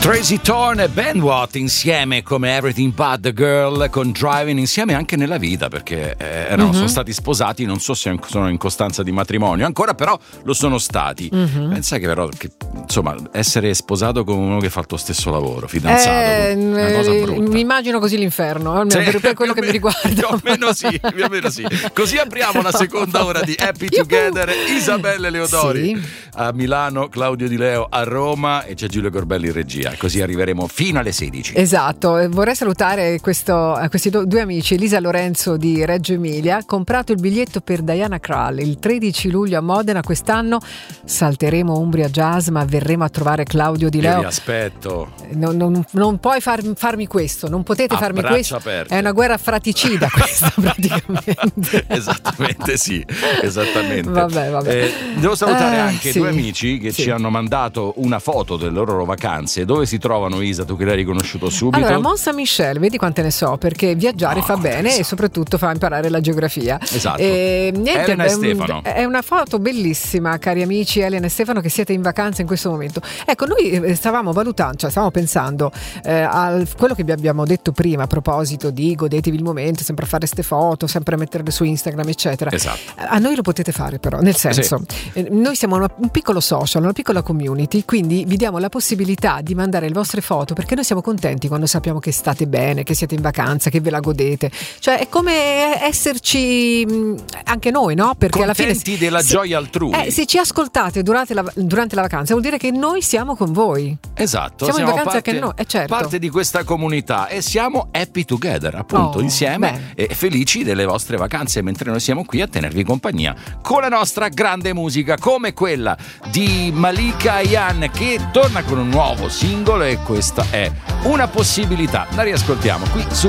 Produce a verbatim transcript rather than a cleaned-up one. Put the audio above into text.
Tracy Thorn e Ben Watt insieme come Everything But The Girl, con Driving, insieme anche nella vita, perché eh, no, mm-hmm. sono stati sposati, non so se sono in costanza di matrimonio ancora, però lo sono stati. Mm-hmm. Pensa che però che, insomma, essere sposato con uno che fa il tuo stesso lavoro, fidanzato, eh, è una cosa brutta. Mi immagino così l'inferno, almeno sì, per, per quello che me, mi riguarda. Più o meno sì, più o meno sì. Così apriamo la seconda ora di Happy Together. Isabelle Leodori sì. a Milano, Claudio Di Leo a Roma e c'è Giulio Corbelli in regia. Così arriveremo fino alle sedici. Esatto, vorrei salutare questo, questi due amici. Elisa Lorenzo di Reggio Emilia ha comprato il biglietto per Diana Krall il tredici luglio a Modena. Quest'anno salteremo Umbria Jazz, ma verremo a trovare Claudio Di Leo. Io vi aspetto. Non, non, non puoi far, farmi questo, non potete a farmi questo. Aperte. È una guerra fratricida questa praticamente. Esattamente sì, esattamente. Vabbè, vabbè. Eh, devo salutare eh, anche sì. due amici che sì. ci hanno mandato una foto delle loro vacanze. Dove si trovano, Isa, tu che l'hai riconosciuto subito? Allora, Mont Saint-Michel, vedi quante ne so, perché viaggiare no, fa bene so. e soprattutto fa imparare la geografia. Esatto. E, niente, Elena è, e Stefano. È una foto bellissima, cari amici Elena e Stefano, che siete in vacanza in questo momento. Ecco, noi stavamo valutando, cioè stavamo pensando eh, a quello che vi abbiamo detto prima a proposito di godetevi il momento, sempre a fare ste foto, sempre a metterle su Instagram, eccetera. Esatto. A noi lo potete fare però, nel senso, sì. noi siamo una, un piccolo social, una piccola community, quindi vi diamo la possibilità di mandare le vostre foto, perché noi siamo contenti quando sappiamo che state bene, che siete in vacanza, che ve la godete. Cioè è come esserci anche noi, no? Perché contenti alla fine della se, gioia altrui. Eh, se ci ascoltate durante la, durante la vacanza vuol dire che noi siamo con voi. Esatto. Siamo, siamo in vacanza parte, anche noi, eh, certo. parte di questa comunità e siamo happy together, appunto, oh, insieme bene. E felici delle vostre vacanze, mentre noi siamo qui a tenervi compagnia con la nostra grande musica, come quella di Malika Ayan, che torna con un nuovo singolo e questa è Una Possibilità. La riascoltiamo qui su